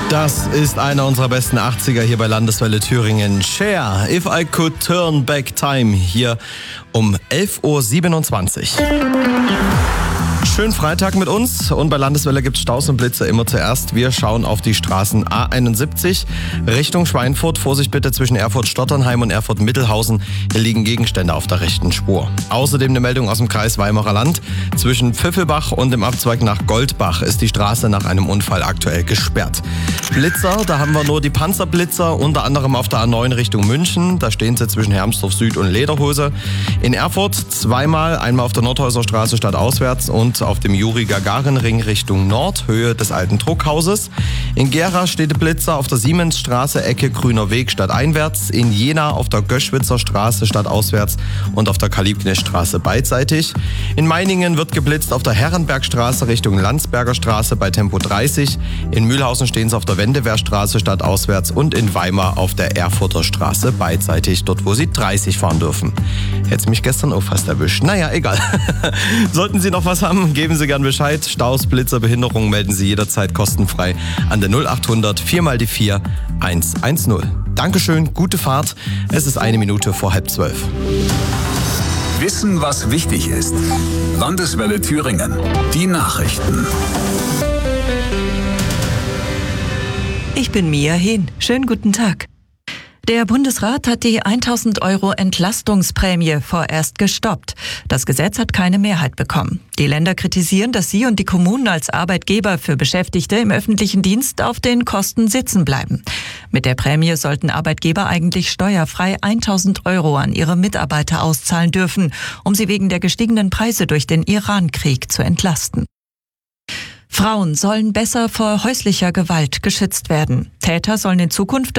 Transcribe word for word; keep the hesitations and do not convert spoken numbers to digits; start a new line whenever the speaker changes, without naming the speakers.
Das ist einer unserer besten achtziger hier bei Landeswelle Thüringen. Cher, If I Could Turn Back Time, hier um elf Uhr siebenundzwanzig. Schönen Freitag mit uns und bei Landeswelle gibt's Staus und Blitze immer zuerst. Wir schauen auf die Straßen A einundsiebzig Richtung Schweinfurt. Vorsicht bitte zwischen Erfurt-Stotternheim und Erfurt-Mittelhausen. Hier liegen Gegenstände auf der rechten Spur. Außerdem eine Meldung aus dem Kreis Weimarer Land. Zwischen Pfiffelbach und dem Abzweig nach Goldbach ist die Straße nach einem Unfall aktuell gesperrt. Blitzer, da haben wir nur die Panzerblitzer, unter anderem auf der A neun Richtung München. Da stehen sie zwischen Hermsdorf Süd und Lederhose. In Erfurt zweimal, einmal auf der Nordhäuser Straße stadtauswärts und auf dem Juri-Gagarin-Ring Richtung Nord, Höhe des alten Druckhauses. In Gera steht Blitzer auf der Siemensstraße, Ecke Grüner Weg stadteinwärts. In Jena auf der Göschwitzer Straße stadtauswärts und auf der Kalibknechtstraße beidseitig. In Meiningen wird geblitzt auf der Herrenbergstraße Richtung Landsberger Straße bei Tempo dreißig. In Mühlhausen stehen sie auf der Wendewehrstraße stadtauswärts und in Weimar auf der Erfurter Straße beidseitig, dort wo sie dreißig fahren dürfen. Hätte mich gestern auch fast erwischt. Naja, egal. Sollten Sie noch was haben, geben Sie gern Bescheid. Staus, Blitzer, Behinderungen melden Sie jederzeit kostenfrei an der null achthundert vier mal die vier hundertzehn. Dankeschön, gute Fahrt. Es ist eine Minute vor halb zwölf.
Wissen, was wichtig ist. Landeswelle Thüringen. Die Nachrichten.
Ich bin Mia Hehn. Schönen guten Tag. Der Bundesrat hat die tausend Euro Entlastungsprämie vorerst gestoppt. Das Gesetz hat keine Mehrheit bekommen. Die Länder kritisieren, dass sie und die Kommunen als Arbeitgeber für Beschäftigte im öffentlichen Dienst auf den Kosten sitzen bleiben. Mit der Prämie sollten Arbeitgeber eigentlich steuerfrei tausend Euro an ihre Mitarbeiter auszahlen dürfen, um sie wegen der gestiegenen Preise durch den Iran-Krieg zu entlasten. Frauen sollen besser vor häuslicher Gewalt geschützt werden. Täter sollen in Zukunft